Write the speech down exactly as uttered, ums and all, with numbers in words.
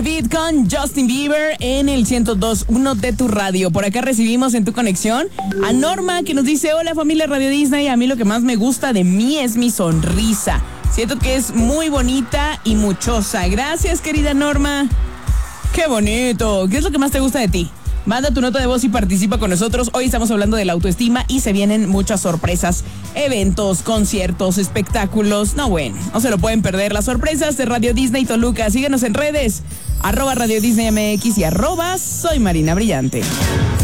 Beat con Justin Bieber en el ciento dos punto uno de tu radio. Por acá recibimos en tu conexión a Norma, que nos dice: hola familia Radio Disney, a mí lo que más me gusta de mí es mi sonrisa. Siento que es muy bonita y muchosa. Gracias, querida Norma. ¡Qué bonito! ¿Qué es lo que más te gusta de ti? Manda tu nota de voz y participa con nosotros. Hoy estamos hablando de la autoestima y se vienen muchas sorpresas, eventos, conciertos, espectáculos. No, bueno, no se lo pueden perder. Las sorpresas de Radio Disney Toluca. Síguenos en redes, arroba Radio Disney M X y arroba Soy Marina Brillante.